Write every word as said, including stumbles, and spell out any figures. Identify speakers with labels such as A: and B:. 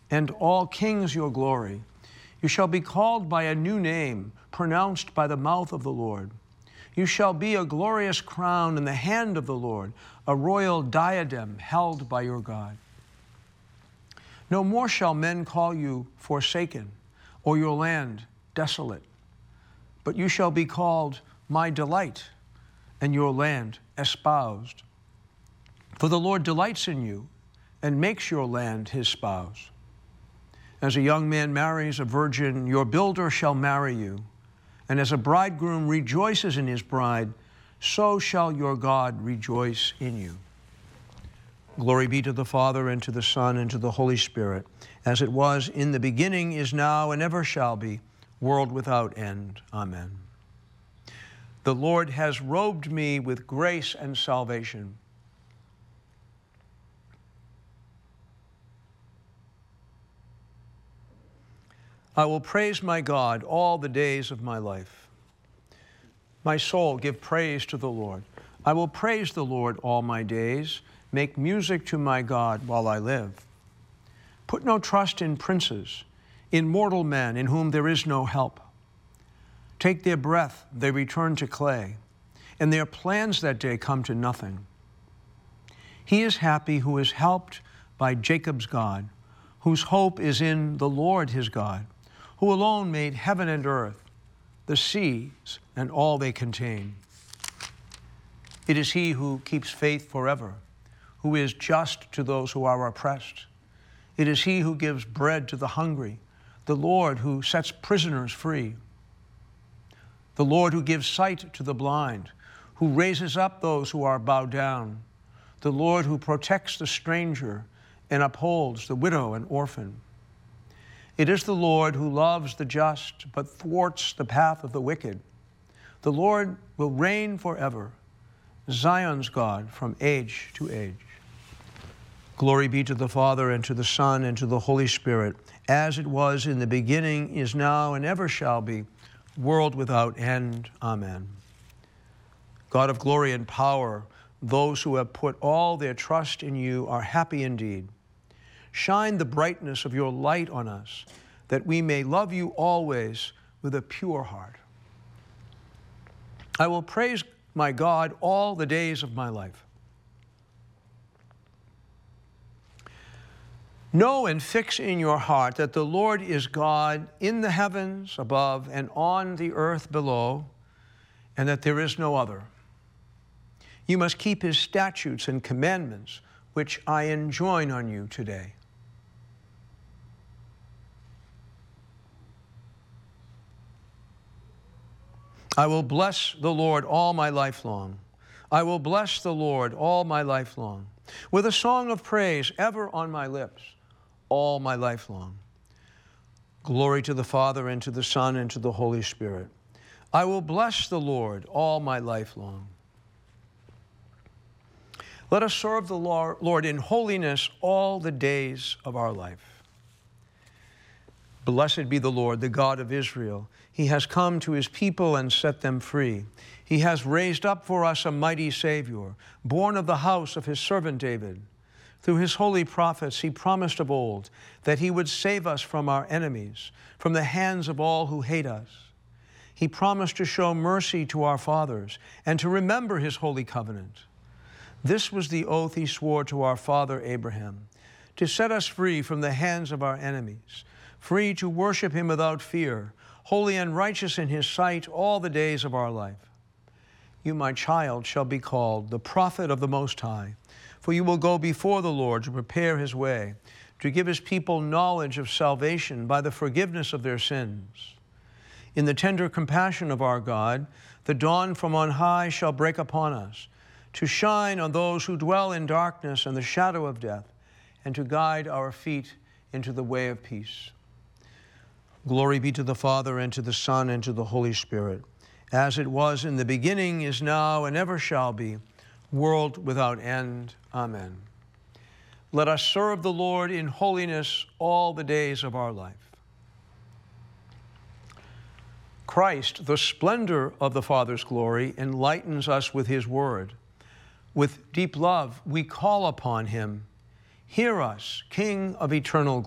A: and all kings your glory. You shall be called by a new name, pronounced by the mouth of the Lord. You shall be a glorious crown in the hand of the Lord, a royal diadem held by your God. No more shall men call you forsaken, or your land desolate, but you shall be called my delight, and your land espoused. For the Lord delights in you, and makes your land his spouse. As a young man marries a virgin, your builder shall marry you. And as a bridegroom rejoices in his bride, so shall your God rejoice in you. Glory be to the Father, and to the Son, and to the Holy Spirit, as it was in the beginning, is now, and ever shall be, world without end. Amen. The Lord has robed me with grace and salvation. I will praise my God all the days of my life. My soul, give praise to the Lord. I will praise the Lord all my days, make music to my God while I live. Put no trust in princes, in mortal men in whom there is no help. Take their breath, they return to clay, and their plans that day come to nothing. He is happy who is helped by Jacob's God, whose hope is in the Lord his God, who alone made heaven and earth, the seas, and all they contain. It is he who keeps faith forever, who is just to those who are oppressed. It is he who gives bread to the hungry, the Lord who sets prisoners free. The Lord who gives sight to the blind, who raises up those who are bowed down. The Lord who protects the stranger and upholds the widow and orphan. It is the Lord who loves the just, but thwarts the path of the wicked. The Lord will reign forever, Zion's God from age to age. Glory be to the Father, and to the Son, and to the Holy Spirit, as it was in the beginning, is now, and ever shall be, world without end. Amen. God of glory and power, those who have put all their trust in you are happy indeed. Shine the brightness of your light on us, that we may love you always with a pure heart. I will praise my God all the days of my life. Know and fix in your heart that the Lord is God in the heavens above and on the earth below, and that there is no other. You must keep his statutes and commandments, which I enjoin on you today. I will bless the Lord all my life long. I will bless the Lord all my life long, with a song of praise ever on my lips, all my life long. Glory to the Father, and to the Son, and to the Holy Spirit. I will bless the Lord all my life long. Let us serve the Lord in holiness all the days of our life. Blessed be the Lord, the God of Israel. He has come to his people and set them free. He has raised up for us a mighty Savior, born of the house of his servant David. Through his holy prophets he promised of old that he would save us from our enemies, from the hands of all who hate us. He promised to show mercy to our fathers and to remember his holy covenant. This was the oath he swore to our father Abraham, to set us free from the hands of our enemies, free to worship him without fear, holy and righteous in his sight all the days of our life. You, my child, shall be called the prophet of the Most High, for you will go before the Lord to prepare his way, to give his people knowledge of salvation by the forgiveness of their sins. In the tender compassion of our God, the dawn from on high shall break upon us, to shine on those who dwell in darkness and the shadow of death, and to guide our feet into the way of peace. Glory be to the Father, and to the Son, and to the Holy Spirit, as it was in the beginning, is now, and ever shall be, world without end. Amen. Let us serve the Lord in holiness all the days of our life. Christ, the splendor of the Father's glory, enlightens us with his word. With deep love, we call upon him. Hear us, King of eternal glory.